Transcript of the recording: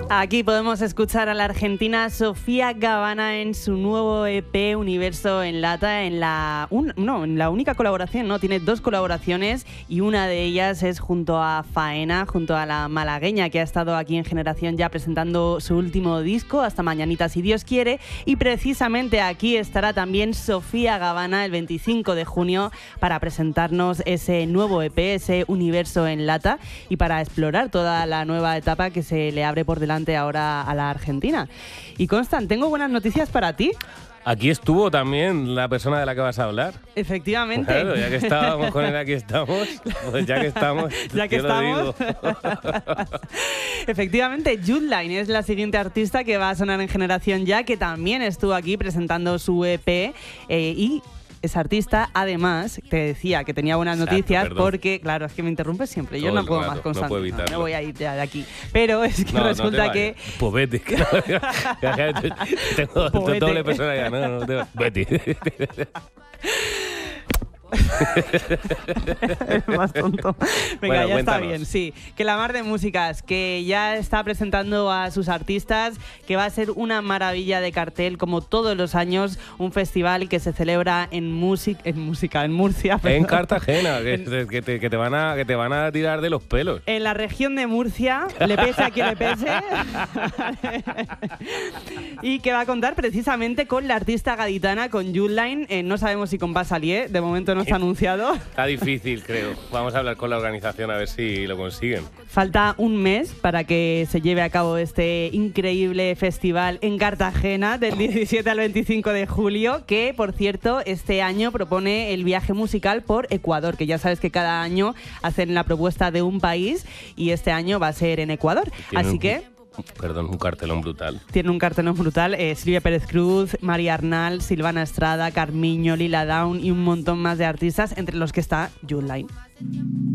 Aquí podemos escuchar a la argentina Sofía Gavana en su nuevo EP Universo en Lata, en la única colaboración, ¿no? Tiene 2 colaboraciones y una de ellas es junto a Faena, junto a la malagueña que ha estado aquí en Generación ya presentando su último disco, Hasta Mañanita si Dios quiere, y precisamente aquí estará también Sofía Gavana el 25 de junio para presentarnos ese nuevo EP, ese Universo en Lata, y para explorar toda la nueva etapa que se le abre por delante ahora a la Argentina. Y Constant, tengo buenas noticias para ti. Aquí estuvo también la persona de la que vas a hablar. Efectivamente. Claro, ya que estábamos con él, aquí estamos. Pues ya que estamos, ya que estamos. lo digo. Efectivamente, Judeline es la siguiente artista que va a sonar en Generación Ya, que también estuvo aquí presentando su EP y esa artista, además, te decía que tenía buenas noticias. Exacto, porque, claro, es que me interrumpes siempre. Yo no puedo más, Constante. No puedo evitarlo. Me voy a ir ya de aquí. Pero es que resulta que... Pues vete. Tengo doble persona ya. No, vete. Es más tonto. Venga, bueno, ya está bien, sí. Que la mar de músicas, que ya está presentando a sus artistas, que va a ser una maravilla de cartel, como todos los años, un festival que se celebra en Murcia. En Cartagena, que te van a tirar de los pelos. En la región de Murcia, le pese a quien le pese. Y que va a contar precisamente con la artista gaditana, con Judeline. No sabemos si con Basalier, de momento no está anunciado. Está difícil, creo. Vamos a hablar con la organización a ver si lo consiguen. Falta un mes para que se lleve a cabo este increíble festival en Cartagena del 17 al 25 de julio, que, por cierto, este año propone el viaje musical por Ecuador, que ya sabes que cada año hacen la propuesta de un país y este año va a ser en Ecuador. Así que... un cartelón brutal. Tiene un cartelón brutal. Silvia Pérez Cruz, María Arnal, Silvana Estrada, Carmiño, Lila Down y un montón más de artistas, entre los que está Judeline.